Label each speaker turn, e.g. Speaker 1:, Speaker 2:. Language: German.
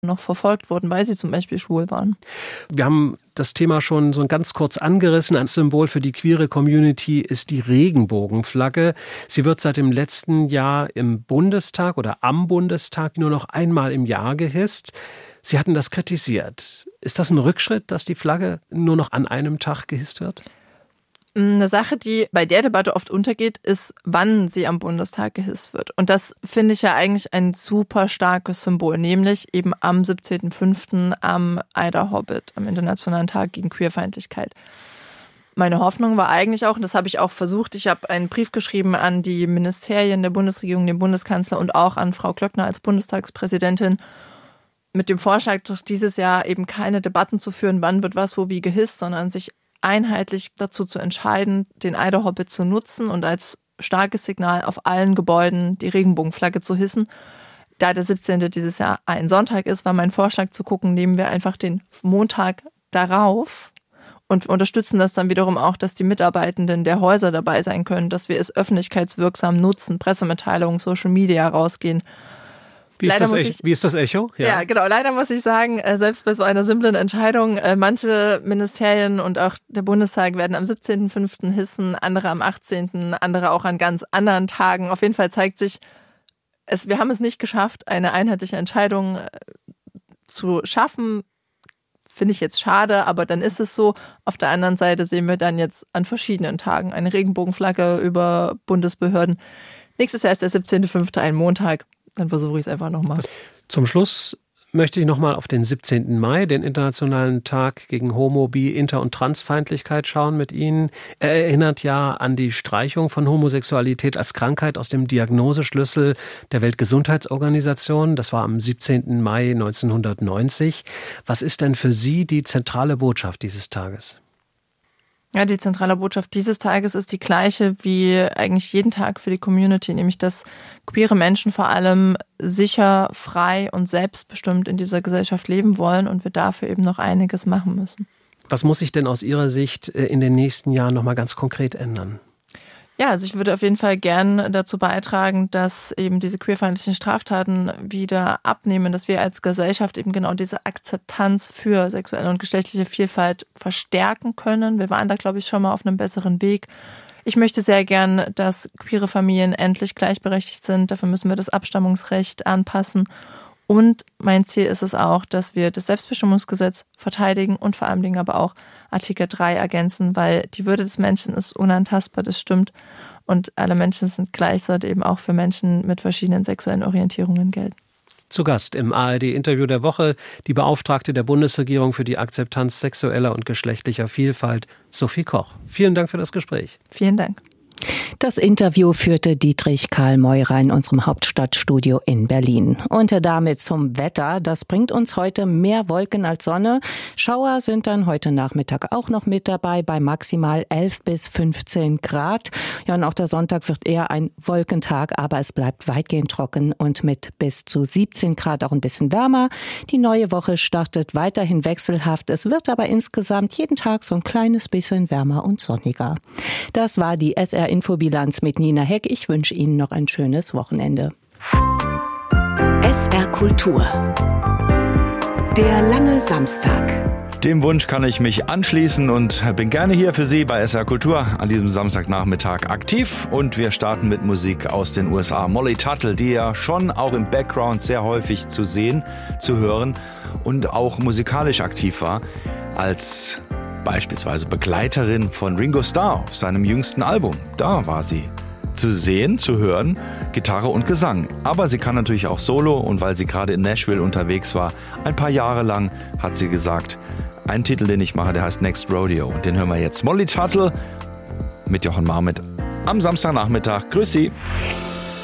Speaker 1: noch verfolgt wurden, weil sie zum Beispiel schwul waren.
Speaker 2: Wir haben das Thema schon so ganz kurz angerissen. Ein Symbol für die queere Community ist die Regenbogenflagge. Sie wird seit dem letzten Jahr im Bundestag oder am Bundestag nur noch einmal im Jahr gehisst. Sie hatten das kritisiert. Ist das ein Rückschritt, dass die Flagge nur noch an einem Tag gehisst wird?
Speaker 1: Eine Sache, die bei der Debatte oft untergeht, ist, wann sie am Bundestag gehisst wird. Und das finde ich ja eigentlich ein super starkes Symbol, nämlich eben am 17.05. am Ida Hobbit, am Internationalen Tag gegen Queerfeindlichkeit. Meine Hoffnung war eigentlich auch, und das habe ich auch versucht, ich habe einen Brief geschrieben an die Ministerien der Bundesregierung, den Bundeskanzler und auch an Frau Klöckner als Bundestagspräsidentin, mit dem Vorschlag, durch dieses Jahr eben keine Debatten zu führen, wann wird was wo wie gehisst, sondern sich einheitlich dazu zu entscheiden, den Ida Hobbit zu nutzen und als starkes Signal auf allen Gebäuden die Regenbogenflagge zu hissen. Da der 17. dieses Jahr ein Sonntag ist, war mein Vorschlag zu gucken, nehmen wir einfach den Montag darauf und unterstützen das dann wiederum auch, dass die Mitarbeitenden der Häuser dabei sein können, dass wir es öffentlichkeitswirksam nutzen, Pressemitteilungen, Social Media rausgehen.
Speaker 2: Wie ist das Echo?
Speaker 1: Ja, genau. Leider muss ich sagen, selbst bei so einer simplen Entscheidung, manche Ministerien und auch der Bundestag werden am 17.05. hissen, andere am 18., andere auch an ganz anderen Tagen. Auf jeden Fall zeigt sich, wir haben es nicht geschafft, eine einheitliche Entscheidung zu schaffen. Finde ich jetzt schade, aber dann ist es so. Auf der anderen Seite sehen wir dann jetzt an verschiedenen Tagen eine Regenbogenflagge über Bundesbehörden. Nächstes Jahr ist der 17.05. ein Montag. Dann versuche ich es einfach nochmal.
Speaker 2: Zum Schluss möchte ich nochmal auf den 17. Mai, den Internationalen Tag gegen Homo-, Bi-, Inter- und Transfeindlichkeit schauen mit Ihnen. Er erinnert ja an die Streichung von Homosexualität als Krankheit aus dem Diagnoseschlüssel der Weltgesundheitsorganisation. Das war am 17. Mai 1990. Was ist denn für Sie die zentrale Botschaft dieses Tages?
Speaker 1: Ja, die zentrale Botschaft dieses Tages ist die gleiche wie eigentlich jeden Tag für die Community, nämlich dass queere Menschen vor allem sicher, frei und selbstbestimmt in dieser Gesellschaft leben wollen und wir dafür eben noch einiges machen müssen.
Speaker 2: Was muss sich denn aus Ihrer Sicht in den nächsten Jahren noch mal ganz konkret ändern?
Speaker 1: Ja, also ich würde auf jeden Fall gern dazu beitragen, dass eben diese queerfeindlichen Straftaten wieder abnehmen, dass wir als Gesellschaft eben genau diese Akzeptanz für sexuelle und geschlechtliche Vielfalt verstärken können. Wir waren da, glaube ich, schon mal auf einem besseren Weg. Ich möchte sehr gern, dass queere Familien endlich gleichberechtigt sind. Dafür müssen wir das Abstammungsrecht anpassen. Und mein Ziel ist es auch, dass wir das Selbstbestimmungsgesetz verteidigen und vor allem aber auch Artikel 3 ergänzen, weil die Würde des Menschen ist unantastbar, das stimmt. Und alle Menschen sind gleich, sollte eben auch für Menschen mit verschiedenen sexuellen Orientierungen gelten.
Speaker 2: Zu Gast im ARD-Interview der Woche die Beauftragte der Bundesregierung für die Akzeptanz sexueller und geschlechtlicher Vielfalt, Sophie Koch. Vielen Dank für das Gespräch.
Speaker 1: Vielen Dank.
Speaker 3: Das Interview führte Dietrich Karl Meurer in unserem Hauptstadtstudio in Berlin. Und damit zum Wetter. Das bringt uns heute mehr Wolken als Sonne. Schauer sind dann heute Nachmittag auch noch mit dabei bei maximal 11 bis 15 Grad. Ja, und auch der Sonntag wird eher ein Wolkentag, aber es bleibt weitgehend trocken und mit bis zu 17 Grad auch ein bisschen wärmer. Die neue Woche startet weiterhin wechselhaft. Es wird aber insgesamt jeden Tag so ein kleines bisschen wärmer und sonniger. Das war die SR-Infobilanz mit Nina Heck. Ich wünsche Ihnen noch ein schönes Wochenende.
Speaker 4: SR Kultur. Der lange Samstag.
Speaker 5: Dem Wunsch kann ich mich anschließen und bin gerne hier für Sie bei SR Kultur an diesem Samstagnachmittag aktiv. Und wir starten mit Musik aus den USA. Molly Tuttle, die ja schon auch im Background sehr häufig zu sehen, zu hören und auch musikalisch aktiv war, als beispielsweise Begleiterin von Ringo Starr auf seinem jüngsten Album. Da war sie zu sehen, zu hören, Gitarre und Gesang. Aber sie kann natürlich auch Solo und weil sie gerade in Nashville unterwegs war, ein paar Jahre lang, hat sie gesagt, einen Titel, den ich mache, der heißt Next Rodeo. Und den hören wir jetzt. Molly Tuttle mit Jochen Marmit am Samstagnachmittag. Grüß Sie.